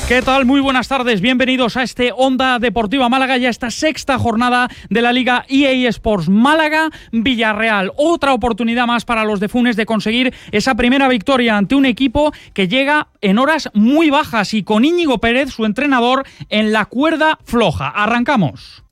¿Qué tal? Muy buenas tardes, bienvenidos a este Onda Deportiva Málaga, ya esta sexta jornada de la Liga EA Sports Málaga-Villarreal. Otra oportunidad más para los de Funes de conseguir esa primera victoria ante un equipo que llega en horas muy bajas y con Íñigo Pérez, su entrenador, en la cuerda floja. Arrancamos.